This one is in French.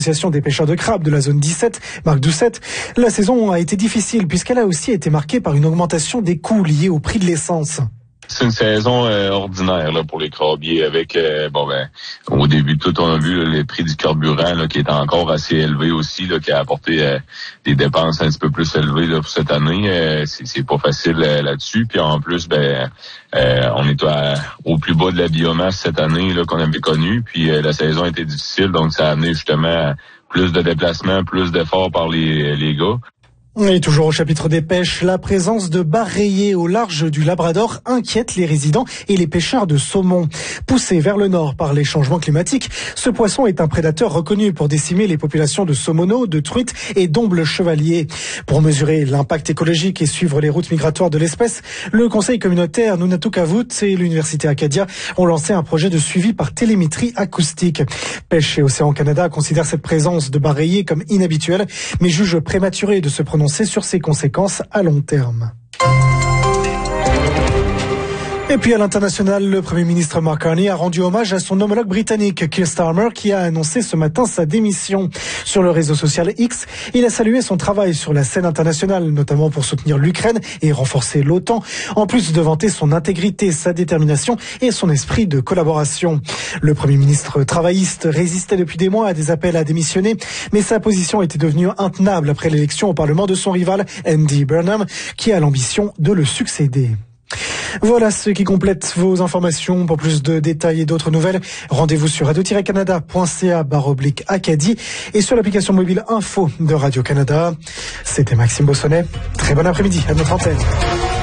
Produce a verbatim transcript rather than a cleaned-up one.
L'association des pêcheurs de crabe de la zone dix-sept, Marc Doucet, la saison a été difficile puisqu'elle a aussi été marquée par une augmentation des coûts liés au prix de l'essence. C'est une saison euh, ordinaire là, pour les crabiers avec, euh, bon ben, au début de tout, on a vu là, les prix du carburant là, qui est encore assez élevé aussi, là, qui a apporté euh, des dépenses un petit peu plus élevées là, pour cette année. Euh, c'est, c'est pas facile euh, là-dessus. Puis en plus, ben, euh, on est à, au plus bas de la biomasse cette année là, qu'on avait connu. Puis euh, la saison a été difficile, donc ça a amené justement plus de déplacements, plus d'efforts par les, les gars. Et toujours au chapitre des pêches, la présence de bars rayés au large du Labrador inquiète les résidents et les pêcheurs de saumon. Poussé vers le nord par les changements climatiques, ce poisson est un prédateur reconnu pour décimer les populations de saumoneaux, de truites et d'ombles chevaliers. Pour mesurer l'impact écologique et suivre les routes migratoires de l'espèce, le conseil communautaire Nunatukavut et l'université Acadia ont lancé un projet de suivi par télémétrie acoustique. Pêche et Océan Canada considère cette présence de bars rayés comme inhabituelle, mais juge prématuré de se prononcer sur ses conséquences à long terme. Et puis à l'international, le Premier ministre Mark Carney a rendu hommage à son homologue britannique Keir Starmer qui a annoncé ce matin sa démission. Sur le réseau social X, il a salué son travail sur la scène internationale, notamment pour soutenir l'Ukraine et renforcer l'OTAN, en plus de vanter son intégrité, sa détermination et son esprit de collaboration. Le Premier ministre travailliste résistait depuis des mois à des appels à démissionner, mais sa position était devenue intenable après l'élection au Parlement de son rival, Andy Burnham, qui a l'ambition de le succéder. Voilà ce qui complète vos informations. Pour plus de détails et d'autres nouvelles, rendez-vous sur radio tiret canada point c a barre oblique Acadie et sur l'application mobile Info de Radio-Canada. C'était Maxime Bossonnet. Très bon après-midi à notre antenne.